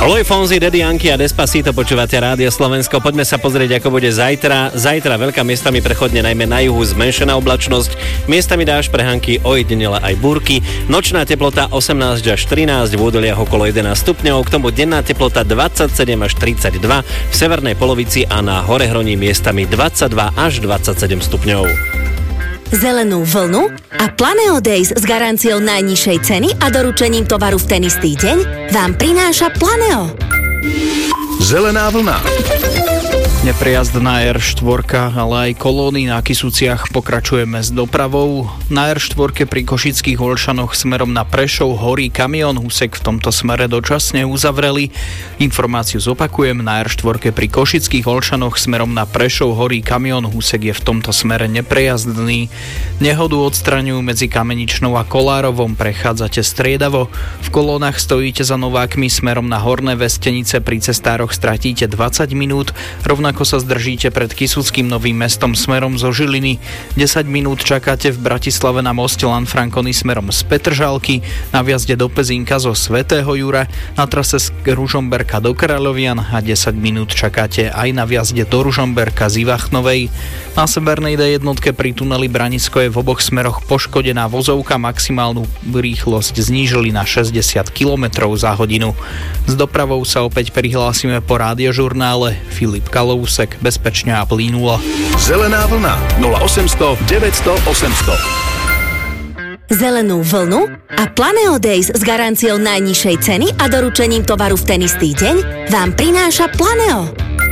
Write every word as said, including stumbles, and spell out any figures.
Luis Fonsi, Daddy Yankee a Despacito, počúvate Rádio Slovensko. Poďme sa pozrieť, ako bude zajtra. Zajtra veľká miestami prechodne, najmä na juhu zmenšená oblačnosť. Miestami dáš prehánky, ojedinele aj búrky. Nočná teplota osemnásť až trinásť, v údoliach okolo jedenásť stupňov. K tomu denná teplota dvadsaťsedem až tridsaťdva, v severnej polovici a na Horehroní miestami dvadsaťdva až dvadsaťsedem stupňov. Zelenú vlnu a Planeo Days s garanciou najnižšej ceny a doručením tovaru v ten istý deň vám prináša Planeo. Zelená vlna. Neprejazdná er štyri, ale aj kolóny na Kysuciach pokračujeme s dopravou. Na er štyri pri Košických Olšanoch smerom na Prešov horí kamión, úsek v tomto smere dočasne uzavreli. Informáciu zopakujem, na er štyri pri Košických Olšanoch smerom na Prešov horí kamión, úsek je v tomto smere neprejazdný. Nehodu odstraňujú medzi Kameničnou a Kolárovom, prechádzate striedavo. V kolónach stojíte za Novákmi smerom na Horné Vestenice, pri cestároch stratíte dvadsať minút, rovnako ako sa zdržíte pred Kysuckým Novým Mestom smerom zo Žiliny. desať minút čakáte v Bratislave na moste Lanfranconi smerom z Petržalky, na vjazde do Pezínka zo Svätého Jura, na trase z Ružomberka do Kráľovian a desať minút čakáte aj na vjazde do Ružomberka z Ivachnovej. Na severnej dé jedna pri tuneli Branisko je v oboch smeroch poškodená vozovka, maximálnu rýchlosť znížili na šesťdesiat kilometrov za hodinu. S dopravou sa opäť prihlásime po rádiožurnále. Filip Kalov, úsek bezpečne a plynulo. Zelená vlna nula osemsto deväťsto osemsto. Zelenú vlnu a Planeo Days s garanciou najnižšej ceny a doručením tovaru v ten istý deň vám prináša Planeo.